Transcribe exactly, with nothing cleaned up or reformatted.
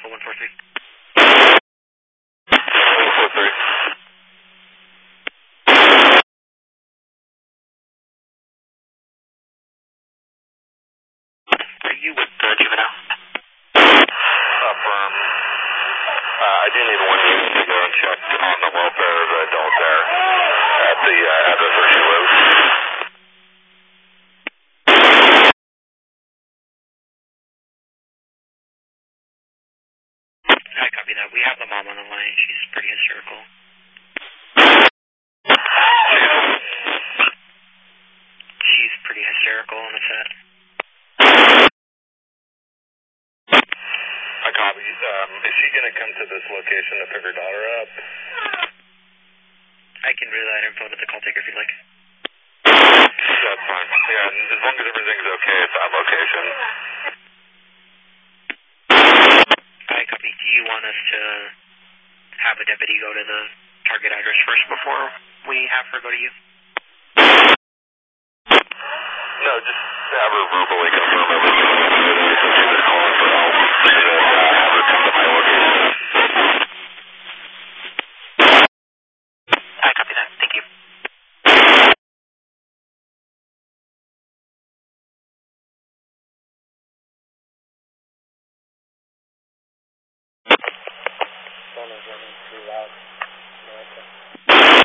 Alpha one four three. one four three. Are you with uh, Juvenile? Affirm. Uh, I do need one unit to go and check on the welfare of the adult there at the uh, address where she lives. I copy that. We have the mom on the line. She's pretty hysterical. She's pretty hysterical on the set. I copy. Um, is she going to come to this location to pick her daughter up? I can relay that info to the call taker if you'd like. That's fine. Yeah, as long as everything's okay at that location. I copy. Do you want us to have a deputy go to the target address first before we have her go to you? No, just have her verbally confirm everything. So she's just calling for help. And then uh, have her come to my location. I copy that. Thank you. Phone is running too loud. No, okay.